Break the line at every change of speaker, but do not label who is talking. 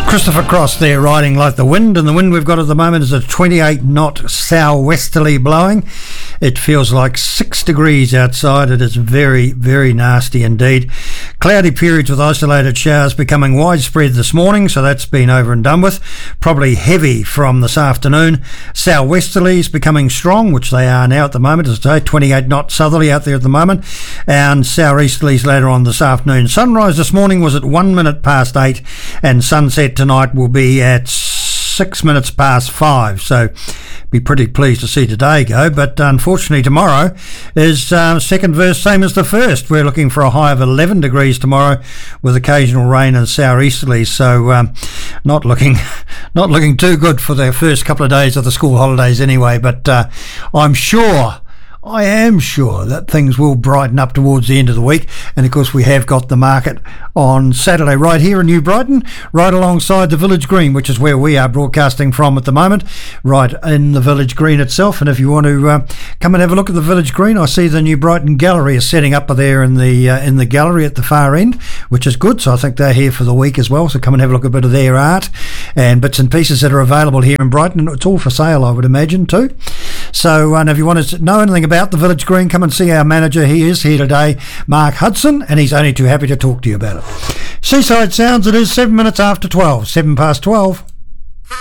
Christopher Cross there, riding like the wind, and the wind we've got at the moment is a 28 knot southwesterly blowing. It feels like 6 degrees outside. It is very, very nasty indeed. Cloudy periods with isolated showers becoming widespread this morning, so that's been over and done with. Probably heavy from this afternoon. Southwesterlies becoming strong, which they are now at the moment, as I say, 28 knot southerly out there at the moment, and southeasterlies later on this afternoon. Sunrise this morning was at 1 minute past 8, and sunset tonight will be at 6 minutes past 5, so be pretty pleased to see today go. But unfortunately tomorrow is second verse same as the first. We're looking for a high of 11 degrees tomorrow with occasional rain and southeasterlies, so not looking too good for the first couple of days of the school holidays anyway. But I am sure that things will brighten up towards the end of the week. And of course we have got the market on Saturday right here in New Brighton, right alongside the Village Green, which is where we are broadcasting from at the moment, right in the Village Green itself. And if you want to come and have a look at the Village Green, I see the New Brighton Gallery is setting up there in the gallery at the far end, which is good. So I think they're here for the week as well, so come and have a look at a bit of their art and bits and pieces that are available here in Brighton. It's all for sale, I would imagine, too. So and if you want to know anything about the Village Green, come and see our manager. He is here today, Mark Hudson, and he's only too happy to talk to you about it. Seaside Sounds, it is 7 minutes after 12, 7 past 12.